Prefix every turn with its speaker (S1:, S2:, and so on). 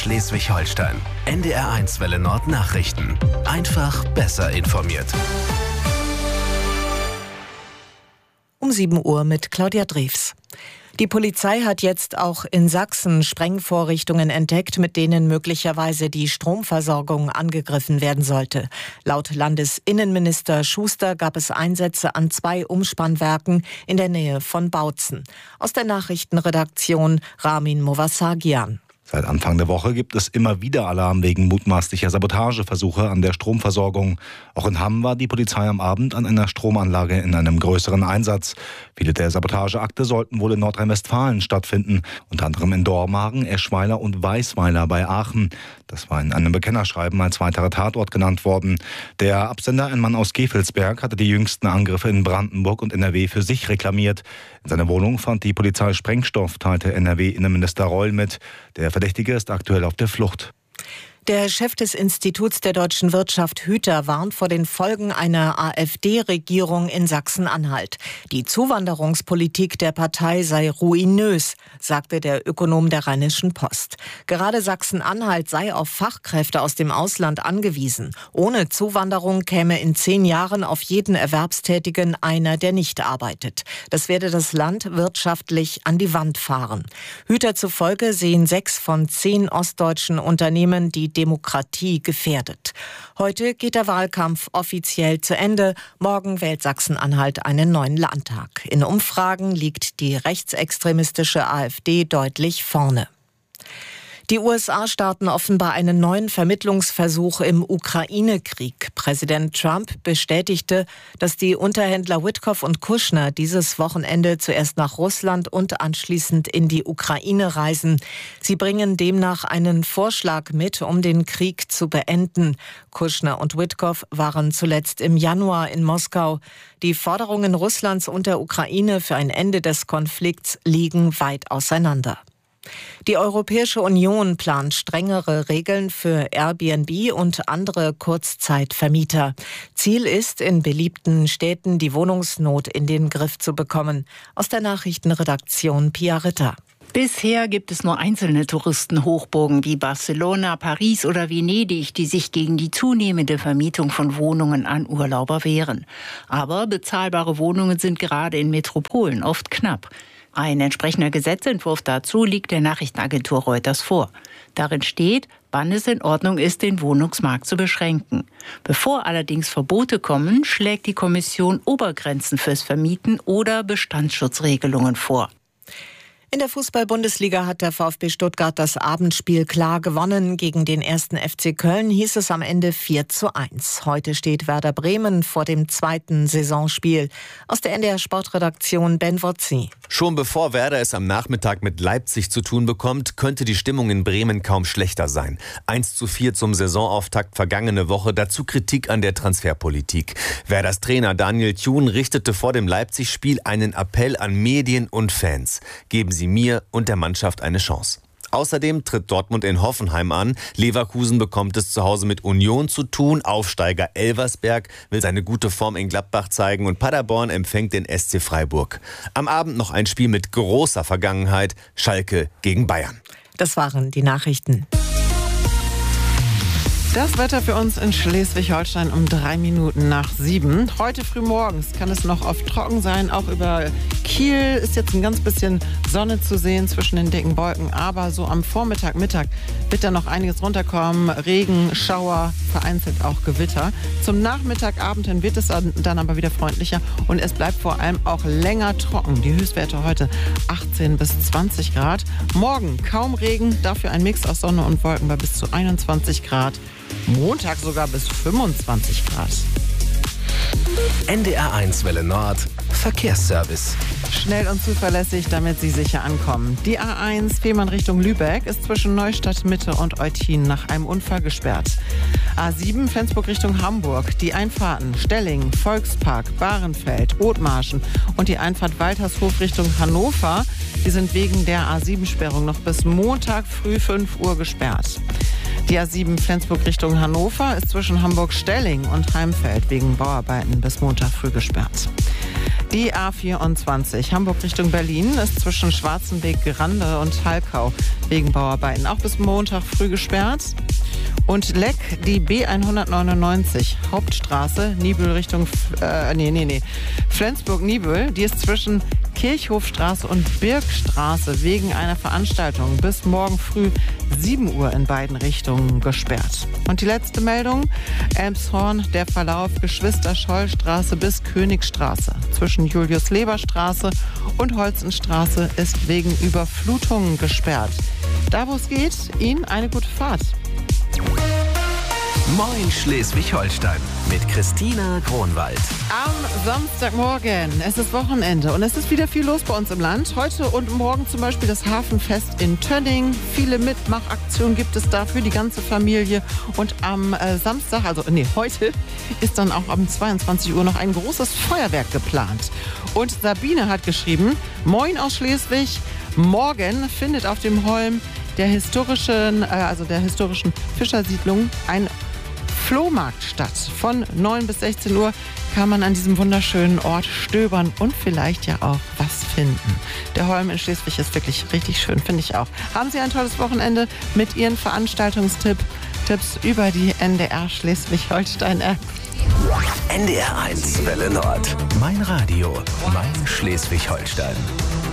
S1: Schleswig-Holstein. NDR1 Welle Nord Nachrichten. Einfach besser informiert.
S2: Um 7 Uhr mit Claudia Drews. Die Polizei hat jetzt auch in Sachsen Sprengvorrichtungen entdeckt, mit denen möglicherweise die Stromversorgung angegriffen werden sollte. Laut Landesinnenminister Schuster gab es Einsätze an 2 Umspannwerken in der Nähe von Bautzen. Aus der Nachrichtenredaktion Ramin Movasagian.
S3: Seit Anfang der Woche gibt es immer wieder Alarm wegen mutmaßlicher Sabotageversuche an der Stromversorgung. Auch in Hamm war die Polizei am Abend an einer Stromanlage in einem größeren Einsatz. Viele der Sabotageakte sollten wohl in Nordrhein-Westfalen stattfinden, unter anderem in Dormagen, Eschweiler und Weisweiler bei Aachen. Das war in einem Bekennerschreiben als weiterer Tatort genannt worden. Der Absender, ein Mann aus Gevelsberg, hatte die jüngsten Angriffe in Brandenburg und NRW für sich reklamiert. In seiner Wohnung fand die Polizei Sprengstoff, teilte NRW-Innenminister Reul mit. Der Verdächtige ist aktuell auf der Flucht.
S2: Der Chef des Instituts der deutschen Wirtschaft Hüter warnt vor den Folgen einer AfD-Regierung in Sachsen-Anhalt. Die Zuwanderungspolitik der Partei sei ruinös, sagte der Ökonom der Rheinischen Post. Gerade Sachsen-Anhalt sei auf Fachkräfte aus dem Ausland angewiesen. Ohne Zuwanderung käme in 10 Jahren auf jeden Erwerbstätigen einer, der nicht arbeitet. Das werde das Land wirtschaftlich an die Wand fahren. Hüter zufolge sehen 6 von 10 ostdeutschen Unternehmen die Demokratie gefährdet. Heute geht der Wahlkampf offiziell zu Ende. Morgen wählt Sachsen-Anhalt einen neuen Landtag. In Umfragen liegt die rechtsextremistische AfD deutlich vorne. Die USA starten offenbar einen neuen Vermittlungsversuch im Ukraine-Krieg. Präsident Trump bestätigte, dass die Unterhändler Witkoff und Kushner dieses Wochenende zuerst nach Russland und anschließend in die Ukraine reisen. Sie bringen demnach einen Vorschlag mit, um den Krieg zu beenden. Kushner und Witkoff waren zuletzt im Januar in Moskau. Die Forderungen Russlands und der Ukraine für ein Ende des Konflikts liegen weit auseinander. Die Europäische Union plant strengere Regeln für Airbnb und andere Kurzzeitvermieter. Ziel ist, in beliebten Städten die Wohnungsnot in den Griff zu bekommen. Aus der Nachrichtenredaktion Pia Ritter.
S4: Bisher gibt es nur einzelne Touristenhochburgen wie Barcelona, Paris oder Venedig, die sich gegen die zunehmende Vermietung von Wohnungen an Urlauber wehren. Aber bezahlbare Wohnungen sind gerade in Metropolen oft knapp. Ein entsprechender Gesetzentwurf dazu liegt der Nachrichtenagentur Reuters vor. Darin steht, wann es in Ordnung ist, den Wohnungsmarkt zu beschränken. Bevor allerdings Verbote kommen, schlägt die Kommission Obergrenzen fürs Vermieten oder Bestandsschutzregelungen vor.
S2: In der Fußball-Bundesliga hat der VfB Stuttgart das Abendspiel klar gewonnen. Gegen den 1. FC Köln hieß es am Ende 4:1. Heute steht Werder Bremen vor dem 2. Saisonspiel. Aus der NDR Sportredaktion Ben Wotzi.
S5: Schon bevor Werder es am Nachmittag mit Leipzig zu tun bekommt, könnte die Stimmung in Bremen kaum schlechter sein. 1:4 zum Saisonauftakt vergangene Woche, dazu Kritik an der Transferpolitik. Werders Trainer Daniel Thun richtete vor dem Leipzig-Spiel einen Appell an Medien und Fans. Geben Sie mir und der Mannschaft eine Chance. Außerdem tritt Dortmund in Hoffenheim an. Leverkusen bekommt es zu Hause mit Union zu tun. Aufsteiger Elversberg will seine gute Form in Gladbach zeigen und Paderborn empfängt den SC Freiburg. Am Abend noch ein Spiel mit großer Vergangenheit. Schalke gegen Bayern.
S2: Das waren die Nachrichten.
S6: Das Wetter für uns in Schleswig-Holstein um 7:03. Heute früh morgens kann es noch oft trocken sein. Auch über Kiel ist jetzt ein ganz bisschen Sonne zu sehen zwischen den dicken Wolken. Aber so am Vormittag, Mittag wird da noch einiges runterkommen. Regen, Schauer, vereinzelt auch Gewitter. Zum Nachmittag, Abend hin wird es dann aber wieder freundlicher. Und es bleibt vor allem auch länger trocken. Die Höchstwerte heute 18 bis 20 Grad. Morgen kaum Regen, dafür ein Mix aus Sonne und Wolken bei bis zu 21 Grad. Montag sogar bis 25 Grad.
S1: NDR1 Welle Nord Verkehrsservice.
S6: Schnell und zuverlässig, damit Sie sicher ankommen. Die A1 Fehmarn Richtung Lübeck ist zwischen Neustadt Mitte und Eutin nach einem Unfall gesperrt. A7 Flensburg Richtung Hamburg. Die Einfahrten Stelling, Volkspark, Bahrenfeld, Othmarschen und die Einfahrt Waltershof Richtung Hannover, die sind wegen der A7-Sperrung noch bis Montag früh 5 Uhr gesperrt. Die A7 Flensburg Richtung Hannover ist zwischen Hamburg-Stelling und Heimfeld wegen Bauarbeiten bis Montag früh gesperrt. Die A24 Hamburg Richtung Berlin ist zwischen Schwarzenbeek-Grande und Halkau wegen Bauarbeiten auch bis Montag früh gesperrt. Und Leck, die B199 Hauptstraße, Nibel Richtung, Flensburg-Nibel, die ist zwischen Kirchhofstraße und Birkstraße wegen einer Veranstaltung bis morgen früh 7 Uhr in beiden Richtungen gesperrt. Und die letzte Meldung, Elmshorn, der Verlauf Geschwister-Scholl-Straße bis Königstraße zwischen Julius-Leber-Straße und Holzenstraße ist wegen Überflutungen gesperrt. Da wo es geht, Ihnen eine gute Fahrt.
S1: Moin Schleswig-Holstein mit Christina Kronwald.
S6: Am Samstagmorgen, es ist Wochenende und es ist wieder viel los bei uns im Land. Heute und morgen zum Beispiel das Hafenfest in Tönning. Viele Mitmachaktionen gibt es da für die ganze Familie. Und am Samstag, heute, ist dann auch um 22 Uhr noch ein großes Feuerwerk geplant. Und Sabine hat geschrieben, Moin aus Schleswig, morgen findet auf dem Holm der historischen Fischersiedlung ein Flohmarkt statt. Von 9 bis 16 Uhr kann man an diesem wunderschönen Ort stöbern und vielleicht ja auch was finden. Der Holm in Schleswig ist wirklich richtig schön, finde ich auch. Haben Sie ein tolles Wochenende mit Ihren Veranstaltungstipps über die NDR Schleswig-Holstein-App.
S1: NDR 1 Welle Nord. Mein Radio, mein Schleswig-Holstein.